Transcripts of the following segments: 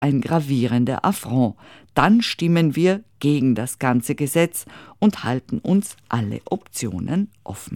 ein gravierender Affront. Dann stimmen wir gegen das ganze Gesetz und halten uns alle Optionen offen.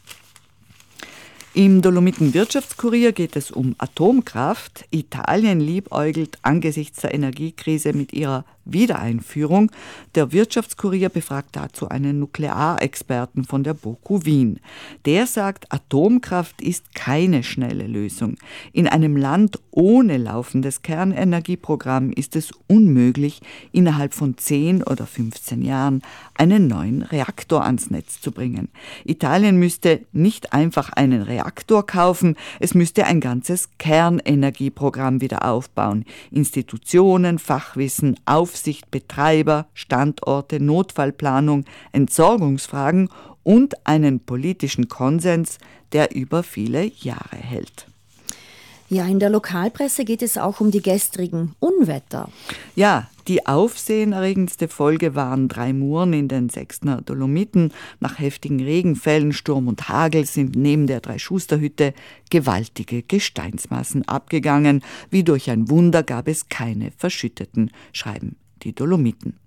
Im Dolomiten-Wirtschaftskurier geht es um Atomkraft. Italien liebäugelt angesichts der Energiekrise mit ihrer Wiedereinführung. Der Wirtschaftskurier befragt dazu einen Nuklearexperten von der BOKU Wien. Der sagt, Atomkraft ist keine schnelle Lösung. In einem Land ohne laufendes Kernenergieprogramm ist es unmöglich, innerhalb von 10 oder 15 Jahren einen neuen Reaktor ans Netz zu bringen. Italien müsste nicht einfach einen Reaktor kaufen, es müsste ein ganzes Kernenergieprogramm wieder aufbauen. Institutionen, Fachwissen, Aufsicht, Betreiber, Standorte, Notfallplanung, Entsorgungsfragen und einen politischen Konsens, der über viele Jahre hält. Ja, in der Lokalpresse geht es auch um die gestrigen Unwetter. Ja, die aufsehenerregendste Folge waren 3 Muren in den Sechstner Dolomiten. Nach heftigen Regenfällen, Sturm und Hagel sind neben der Drei-Schuster-Hütte gewaltige Gesteinsmassen abgegangen. Wie durch ein Wunder gab es keine Verschütteten, schreiben die Dolomiten.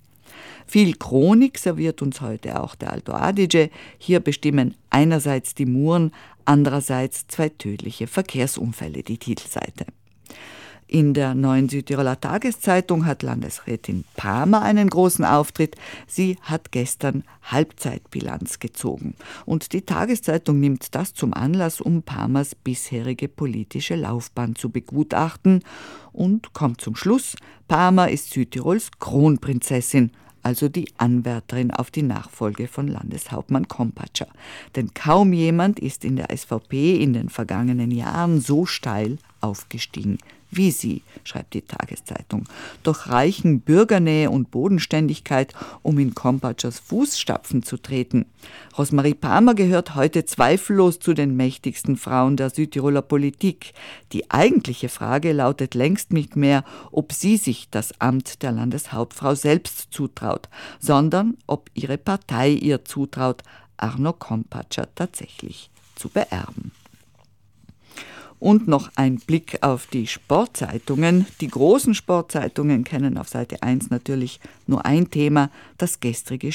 Viel Chronik serviert uns heute auch der Alto Adige. Hier bestimmen einerseits die Muren, andererseits 2 tödliche Verkehrsunfälle die Titelseite. In der Neuen Südtiroler Tageszeitung hat Landesrätin Palmer einen großen Auftritt. Sie hat gestern Halbzeitbilanz gezogen. Und die Tageszeitung nimmt das zum Anlass, um Palmers bisherige politische Laufbahn zu begutachten und kommt zum Schluss, Palmer ist Südtirols Kronprinzessin, also die Anwärterin auf die Nachfolge von Landeshauptmann Kompatscher. Denn kaum jemand ist in der SVP in den vergangenen Jahren so steil aufgestiegen wie sie, schreibt die Tageszeitung. Doch reichen Bürgernähe und Bodenständigkeit, um in Kompatschers Fußstapfen zu treten. Rosmarie Palmer gehört heute zweifellos zu den mächtigsten Frauen der Südtiroler Politik. Die eigentliche Frage lautet längst nicht mehr, ob sie sich das Amt der Landeshauptfrau selbst zutraut, sondern ob ihre Partei ihr zutraut, Arno Kompatscher tatsächlich zu beerben. Und noch ein Blick auf die Sportzeitungen. Die großen Sportzeitungen kennen auf Seite 1 natürlich nur ein Thema, das gestrige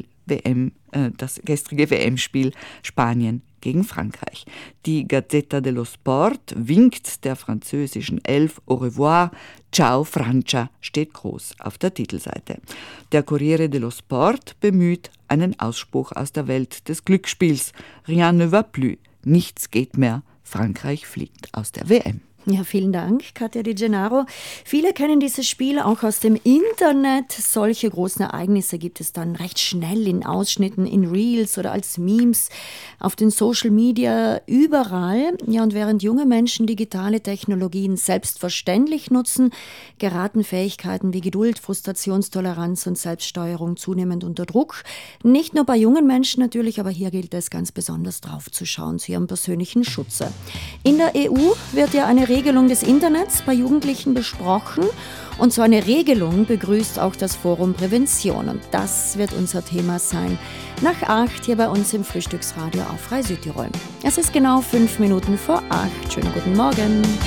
WM-Spiel Spanien gegen Frankreich. Die Gazzetta dello Sport winkt der französischen Elf au revoir. Ciao Francia steht groß auf der Titelseite. Der Corriere dello Sport bemüht einen Ausspruch aus der Welt des Glücksspiels. Rien ne va plus. Nichts geht mehr. Frankreich fliegt aus der WM. Ja, vielen Dank, Katja Di Gennaro. Viele kennen dieses Spiel auch aus dem Internet. Solche großen Ereignisse gibt es dann recht schnell in Ausschnitten, in Reels oder als Memes, auf den Social Media, überall. Ja, und während junge Menschen digitale Technologien selbstverständlich nutzen, geraten Fähigkeiten wie Geduld, Frustrationstoleranz und Selbststeuerung zunehmend unter Druck. Nicht nur bei jungen Menschen natürlich, aber hier gilt es ganz besonders drauf zu schauen, zu ihrem persönlichen Schutze. In der EU wird ja eine Regelung des Internets bei Jugendlichen besprochen. Und so eine Regelung begrüßt auch das Forum Prävention. Und das wird unser Thema sein. Nach 8 hier bei uns im Frühstücksradio auf Frei Südtirol. Es ist genau 5 Minuten vor 8. Schönen guten Morgen.